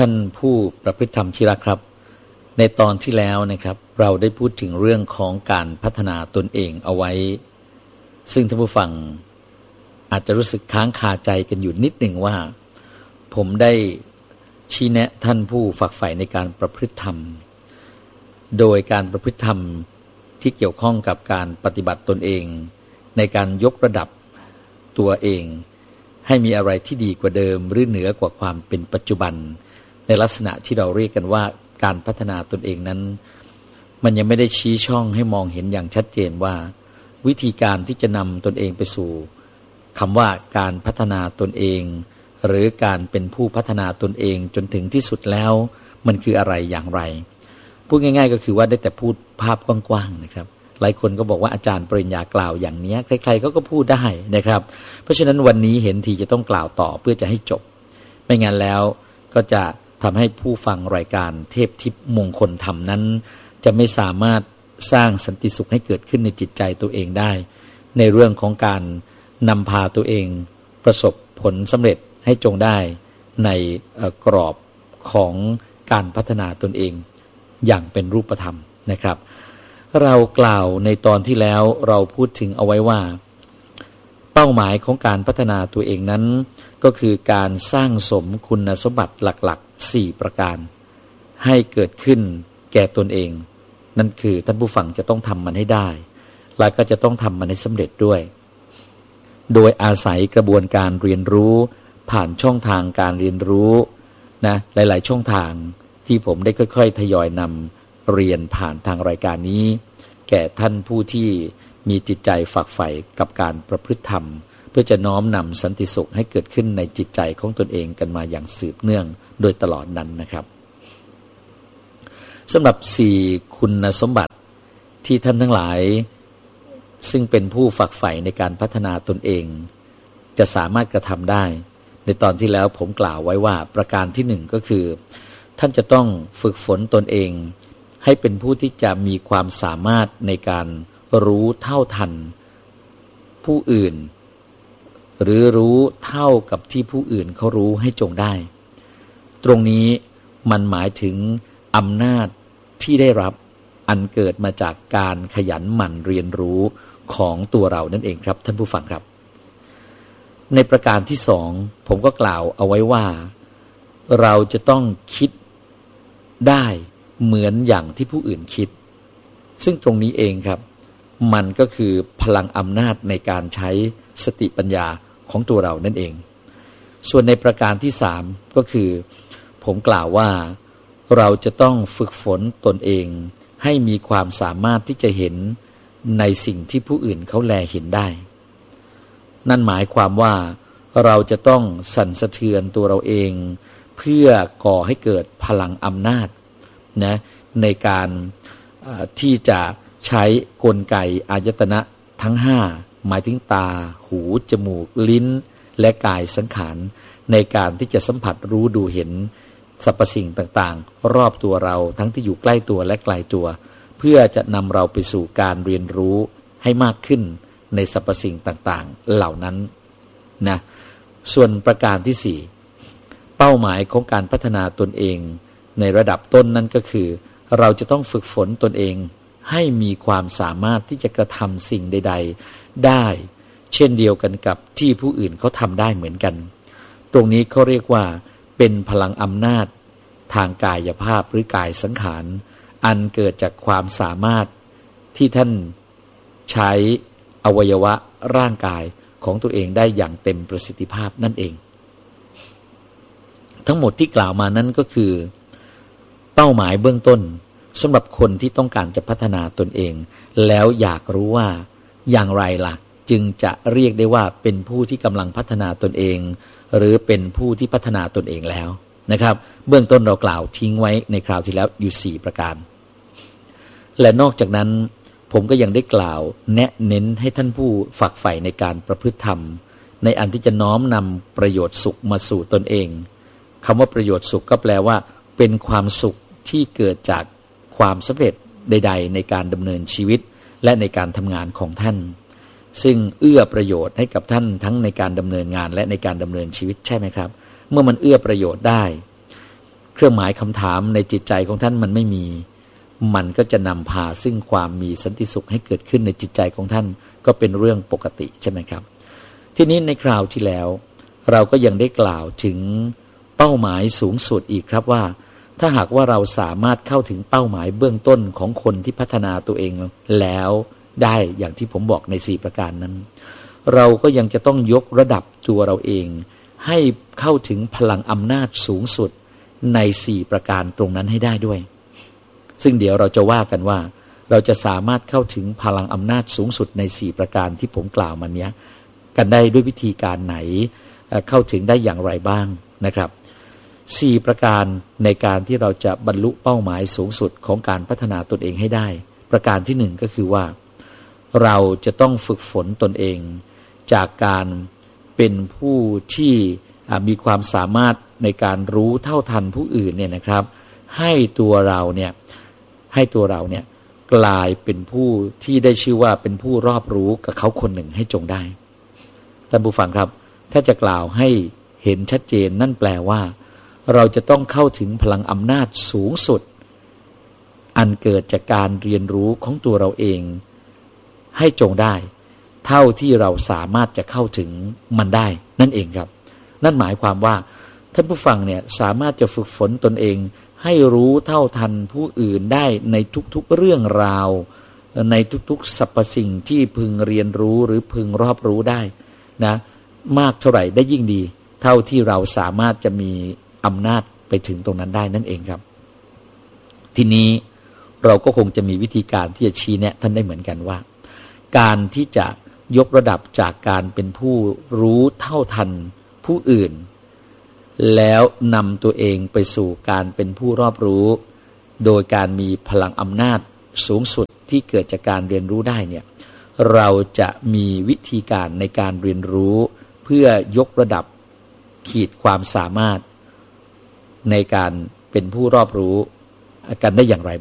ท่านผู้ประพฤติธรรมที่รักครับในตอนที่แล้วนะครับเราได้พูดถึงเรื่องของการพัฒนาตนเองเอาไว้ซึ่งท่านผู้ฟังอาจจะรู้สึกค้างคาใจกันอยู่นิดหนึ่งว่าผมได้ชี้แนะท่านผู้ฝักใฝ่ในการประพฤติธรรมโดยการประพฤติธรรมที่เกี่ยวข้องกับการปฏิบัติตนเองในการยกระดับตัวเองให้มีอะไรที่ดีกว่าเดิมหรือเหนือกว่าความเป็นปัจจุบันในลักษณะที่เราเรียกกันว่าการพัฒนาตนเองนั้นมันยังไม่ได้ชี้ช่องให้มองเห็นอย่างชัดเจนว่าวิธีการที่จะนำตนเองไปสู่คำว่าการพัฒนาตนเองหรือการเป็นผู้พัฒนาตนเองจนถึงที่สุดแล้วมันคืออะไรอย่างไรพูดง่ายๆก็คือว่าได้แต่พูดภาพกว้างๆนะครับหลายคนก็บอกว่าอาจารย์ปริญญากล่าวอย่างนี้ใครๆก็พูดได้นะครับเพราะฉะนั้นวันนี้เห็นทีจะต้องกล่าวต่อเพื่อจะให้จบไม่งั้นแล้วก็จะทำให้ผู้ฟังรายการเทพทิพย์มงคลธรรมนั้นจะไม่สามารถสร้างสันติสุขให้เกิดขึ้นในจิตใจตัวเองได้ในเรื่องของการนำพาตัวเองประสบผลสำเร็จให้จงได้ในกรอบของการพัฒนาตนเองอย่างเป็นรูปธรรมนะครับเรากล่าวในตอนที่แล้วเราพูดถึงเอาไว้ว่าเป้าหมายของการพัฒนาตัวเองนั้นก็คือการสร้างสมคุณสมบัติหลักๆ4ประการให้เกิดขึ้นแก่ตนเองนั่นคือท่านผู้ฟังจะต้องทำมันให้ได้และก็จะต้องทำมันให้สำเร็จด้วยโดยอาศัยกระบวนการเรียนรู้ผ่านช่องทางการเรียนรู้นะหลายๆช่องทางที่ผมได้ค่อยๆทยอยนำเรียนผ่านทางรายการนี้แก่ท่านผู้ที่มีจิตใจฝักใฝ่กับการประพฤติธรรมเพื่อจะน้อมนำสันติสุขให้เกิดขึ้นในจิตใจของตนเองกันมาอย่างสืบเนื่องโดยตลอดนั้นนะครับสำหรับ4คุณสมบัติที่ท่านทั้งหลายซึ่งเป็นผู้ฝักใฝ่ในการพัฒนาตนเองจะสามารถกระทำได้ในตอนที่แล้วผมกล่าวไว้ว่าประการที่1ก็คือท่านจะต้องฝึกฝนตนเองให้เป็นผู้ที่จะมีความสามารถในการรู้เท่าทันผู้อื่นหรือรู้เท่ากับที่ผู้อื่นเขารู้ให้จงได้ตรงนี้มันหมายถึงอำนาจที่ได้รับอันเกิดมาจากการขยันหมั่นเรียนรู้ของตัวเรานั่นเองครับท่านผู้ฟังครับในประการที่2ผมก็กล่าวเอาไว้ว่าเราจะต้องคิดได้เหมือนอย่างที่ผู้อื่นคิดซึ่งตรงนี้เองครับมันก็คือพลังอำนาจในการใช้สติปัญญาของตัวเรานั่นเองส่วนในประการที่3ก็คือผมกล่าวว่าเราจะต้องฝึกฝนตนเองให้มีความสามารถที่จะเห็นในสิ่งที่ผู้อื่นเขาแลเห็นได้นั่นหมายความว่าเราจะต้องสั่นสะเทือนตัวเราเองเพื่อก่อให้เกิดพลังอำนาจนะในการที่จะใช้กลไกอายตนะทั้ง5หมายถึงตาหูจมูกลิ้นและกายสังขารในการที่จะสัมผัสรู้ดูเห็นสรรพสิ่งต่างๆรอบตัวเราทั้งที่อยู่ใกล้ตัวและไกลตัวเพื่อจะนำเราไปสู่การเรียนรู้ให้มากขึ้นในสรรพสิ่งต่างๆเหล่านั้นนะส่วนประการที่4เป้าหมายของการพัฒนาตนเองในระดับต้นนั้นก็คือเราจะต้องฝึกฝนตนเองให้มีความสามารถที่จะกระทำสิ่งใดๆได้เช่นเดียวกันกับที่ผู้อื่นเขาทำได้เหมือนกันตรงนี้เขาเรียกว่าเป็นพลังอำนาจทางกายภาพหรือกายสังขารอันเกิดจากความสามารถที่ท่านใช้อวัยวะร่างกายของตัวเองได้อย่างเต็มประสิทธิภาพนั่นเองทั้งหมดที่กล่าวมานั้นก็คือเป้าหมายเบื้องต้นสำหรับคนที่ต้องการจะพัฒนาตนเองแล้วอยากรู้ว่าอย่างไรล่ะจึงจะเรียกได้ว่าเป็นผู้ที่กำลังพัฒนาตนเองหรือเป็นผู้ที่พัฒนาตนเองแล้วนะครับเบื้องต้นเรากล่าวทิ้งไว้ในคราวที่แล้วอยู่4ประการและนอกจากนั้นผมก็ยังได้กล่าวแนะเน้นให้ท่านผู้ฝักใฝ่ในการประพฤติธรรมในอันที่จะน้อมนำประโยชน์สุขมาสู่ตนเองคำว่าประโยชน์สุขก็แปลว่าเป็นความสุขที่เกิดจากความสำเร็จใดๆในการดำเนินชีวิตและในการทำงานของท่านซึ่งเอื้อประโยชน์ให้กับท่านทั้งในการดำเนินงานและในการดำเนินชีวิตใช่ไหมครับเมื่อมันเอื้อประโยชน์ได้ใรื่องหมายคำถามในจิตใจของท่านมันไม่มีมันก็จะนำพาซึ่งความมีสันติสุขให้เกิดขึ้นในจิตใจของท่านก็เป็นเรื่องปกติใช่ไหมครับทีนี้ในคราวที่แล้วเราก็ยังได้กล่าวถึงเป้าหมายสูงสุดอีกครับว่าถ้าหากว่าเราสามารถเข้าถึงเป้าหมายเบื้องต้นของคนที่พัฒนาตัวเองแล้วได้อย่างที่ผมบอกใน4ประการนั้นเราก็ยังจะต้องยกระดับตัวเราเองให้เข้าถึงพลังอำนาจสูงสุดใน4ประการตรงนั้นให้ได้ด้วยซึ่งเดี๋ยวเราจะว่ากันว่าเราจะสามารถเข้าถึงพลังอำนาจสูงสุดใน4ประการที่ผมกล่าวมาเนี้ยกันได้ด้วยวิธีการไหนเข้าถึงได้อย่างไรบ้างนะครับ4ประการในการที่เราจะบรรลุเป้าหมายสูงสุดของการพัฒนาตนเองให้ได้ประการที่1ก็คือว่าเราจะต้องฝึกฝนตนเองจากการเป็นผู้ที่มีความสามารถในการรู้เท่าทันผู้อื่นเนี่ยนะครับให้ตัวเราเนี่ยกลายเป็นผู้ที่ได้ชื่อว่าเป็นผู้รอบรู้กับเขาคนหนึ่งให้จงได้ท่านผู้ฟังครับถ้าจะกล่าวให้เห็นชัดเจนนั่นแปลว่าเราจะต้องเข้าถึงพลังอำนาจสูงสุดอันเกิดจากการเรียนรู้ของตัวเราเองให้จงได้เท่าที่เราสามารถจะเข้าถึงมันได้นั่นเองครับนั่นหมายความว่าท่านผู้ฟังเนี่ยสามารถจะฝึกฝนตนเองให้รู้เท่าทันผู้อื่นได้ในทุกๆเรื่องราวในทุกๆสรรพสิ่งที่พึงเรียนรู้หรือพึงรอบรู้ได้นะมากเท่าไหร่ได้ยิ่งดีเท่าที่เราสามารถจะมีอำนาจไปถึงตรงนั้นได้นั่นเองครับทีนี้เราก็คงจะมีวิธีการที่จะชี้แนะท่านได้เหมือนกันว่าการที่จะยกระดับจากการเป็นผู้รู้เท่าทันผู้อื่นแล้วนำตัวเองไปสู่การเป็นผู้รอบรู้โดยการมีพลังอำนาจสูงสุดที่เกิดจากการเรียนรู้ได้เนี่ยเราจะมีวิธีการในการเรียนรู้เพื่อยกระดับขีดความสามารถในการเป็นผู้รอบรู้กันได้อย่างไร